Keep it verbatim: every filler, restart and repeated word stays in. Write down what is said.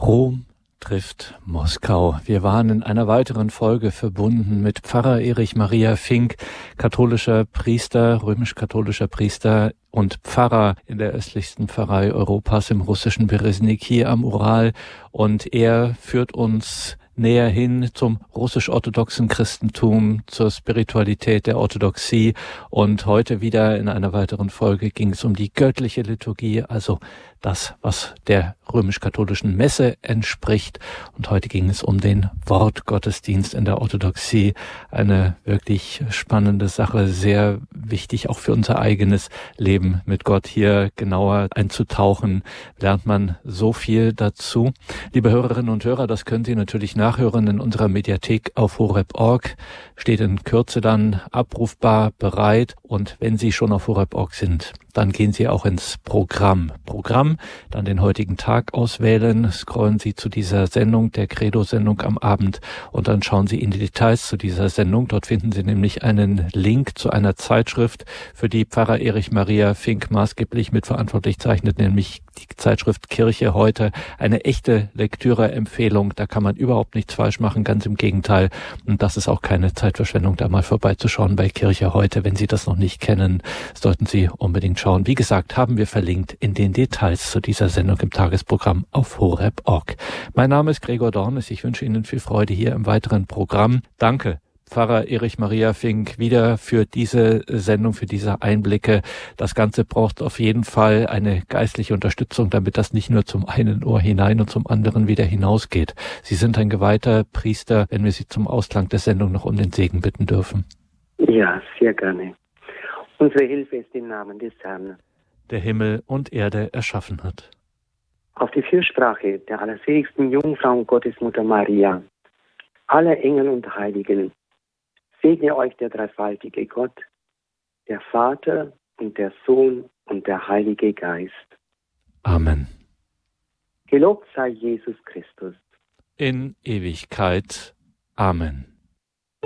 Rom trifft Moskau. Wir waren in einer weiteren Folge verbunden mit Pfarrer Erich Maria Fink, katholischer Priester, römisch-katholischer Priester und Pfarrer in der östlichsten Pfarrei Europas im russischen Beresniki am Ural. Und er führt uns näher hin zum russisch-orthodoxen Christentum, zur Spiritualität der Orthodoxie. Und heute wieder in einer weiteren Folge ging es um die göttliche Liturgie, also das, was der römisch-katholischen Messe entspricht. Und heute ging es um den Wortgottesdienst in der Orthodoxie. Eine wirklich spannende Sache, sehr wichtig auch für unser eigenes Leben mit Gott. Hier genauer einzutauchen, lernt man so viel dazu. Liebe Hörerinnen und Hörer, das können Sie natürlich nachhören in unserer Mediathek auf horeb punkt org. Steht in Kürze dann abrufbar bereit. Und wenn Sie schon auf horeb punkt org sind, dann gehen Sie auch ins Programm. Programm, dann den heutigen Tag auswählen, scrollen Sie zu dieser Sendung, der Credo-Sendung am Abend, und dann schauen Sie in die Details zu dieser Sendung. Dort finden Sie nämlich einen Link zu einer Zeitschrift, für die Pfarrer Erich Maria Fink maßgeblich mitverantwortlich zeichnet, nämlich die Zeitschrift Kirche heute. Eine echte Lektüre-Empfehlung, da kann man überhaupt nichts falsch machen, ganz im Gegenteil. Und das ist auch keine Zeitverschwendung, da mal vorbeizuschauen bei Kirche heute. Wenn Sie das noch nicht kennen, sollten Sie unbedingt schauen. Wie gesagt, haben wir verlinkt in den Details zu dieser Sendung im Tagesprogramm auf horeb punkt org. Mein Name ist Gregor Dornis. Ich wünsche Ihnen viel Freude hier im weiteren Programm. Danke, Pfarrer Erich Maria Fink, wieder für diese Sendung, für diese Einblicke. Das Ganze braucht auf jeden Fall eine geistliche Unterstützung, damit das nicht nur zum einen Ohr hinein und zum anderen wieder hinausgeht. Sie sind ein geweihter Priester, wenn wir Sie zum Ausklang der Sendung noch um den Segen bitten dürfen. Ja, sehr gerne. Unsere Hilfe ist im Namen des Herrn, der Himmel und Erde erschaffen hat. Auf die Fürsprache der allerseligsten Jungfrau Gottesmutter Maria, aller Engel und Heiligen, segne euch der dreifaltige Gott, der Vater und der Sohn und der Heilige Geist. Amen. Gelobt sei Jesus Christus. In Ewigkeit. Amen.